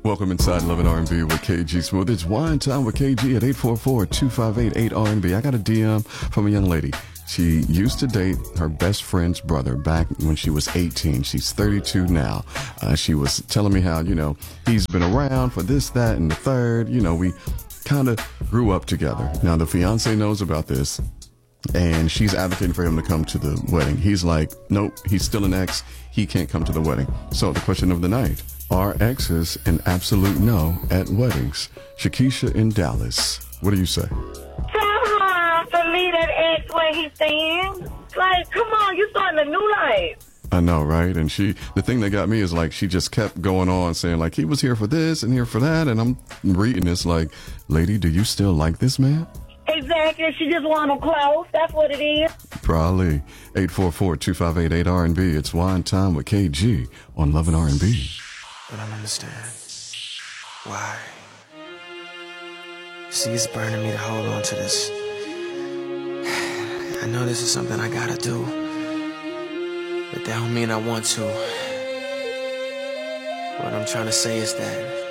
Welcome inside Love and R&B with KG Smooth. It's wine time with KG at 844-258-8RNB. I got a DM from a young lady. She used to date her best friend's brother back when she was 18. She's 32 now. She was telling me how, he's been around for this, that, and the third. We kind of grew up together. Now, the fiance knows about this, and she's advocating for him to come to the wedding. He's like, nope, he's still an ex. He can't come to the wedding. So the question of the night, are exes an absolute no at weddings? Shakisha in Dallas. What do you say? To leave that ex where he's staying. Like, come on, you starting a new life. I know, right? And the thing that got me is like, she just kept going on saying like, he was here for this and here for that. And I'm reading this like, lady, do you still like this man? Exactly. She just want him close. That's what it is. Probably. 844-258-8RNB. It's wine time with KG on Love and R&B. But I don't understand why. See, it's burning me to hold on to this. I know this is something I gotta do, but that don't mean I want to. What I'm trying to say is that